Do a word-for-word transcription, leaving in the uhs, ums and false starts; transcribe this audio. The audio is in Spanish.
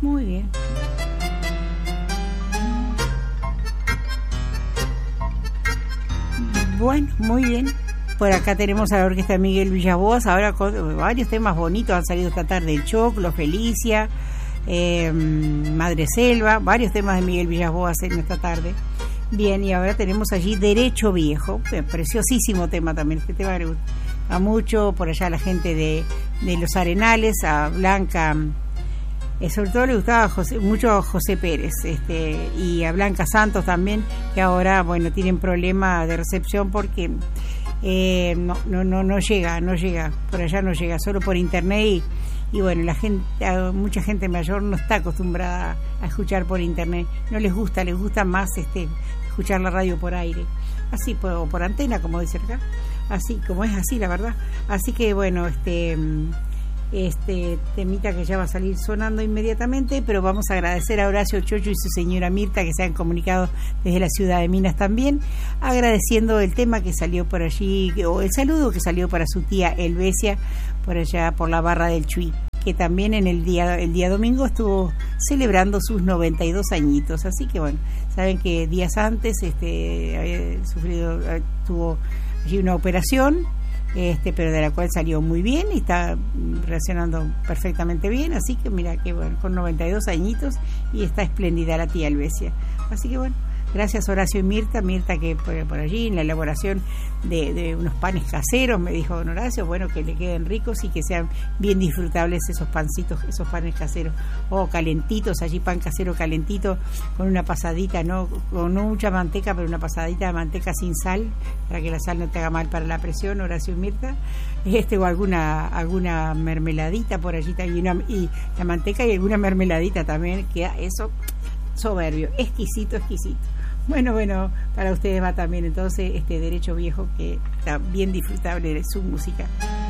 Muy bien. Bueno, muy bien. Por acá tenemos a la orquesta Miguel Villaboas, ahora con varios temas bonitos han salido esta tarde, El Choclo, Felicia, eh, Madre Selva, varios temas de Miguel Villaboas en esta tarde. Bien, y ahora tenemos allí Derecho Viejo, preciosísimo tema también, este tema le gusta mucho, por allá a la gente de, de Los Arenales, a Blanca, eh, sobre todo le gustaba a José, mucho a José Pérez, este, y a Blanca Santos también, que ahora, bueno, tienen problemas de recepción porque eh, no, no, no, no llega, no llega, por allá no llega, solo por internet y, y bueno, la gente, mucha gente mayor no está acostumbrada a escuchar por internet, no les gusta, les gusta más este escuchar la radio por aire, así por, por antena, como dice acá, así como es así la verdad, así que bueno, este este temita que ya va a salir sonando inmediatamente, pero vamos a agradecer a Horacio Chocho y su señora Mirta que se han comunicado desde la ciudad de Minas también, agradeciendo el tema que salió por allí, o el saludo que salió para su tía Helvecia por allá por la Barra del Chuy, que también en el día el día domingo estuvo celebrando sus noventa y dos añitos, así que bueno, saben que días antes este había sufrido, tuvo allí una operación, este pero de la cual salió muy bien y está reaccionando perfectamente bien, así que mira que bueno, con noventa y dos añitos y está espléndida la tía Helvecia, así que bueno, gracias Horacio y Mirta, Mirta que por, por allí en la elaboración de, de unos panes caseros, me dijo don Horacio, bueno, que le queden ricos y que sean bien disfrutables esos pancitos, esos panes caseros, o oh, calentitos, allí pan casero calentito, con una pasadita, no con no mucha manteca, pero una pasadita de manteca sin sal, para que la sal no te haga mal para la presión, Horacio y Mirta, este o alguna alguna mermeladita por allí también, y, una, y la manteca y alguna mermeladita también, queda eso soberbio, exquisito, exquisito. Bueno, bueno, para ustedes va también entonces este Derecho Viejo, que está bien disfrutable de su música.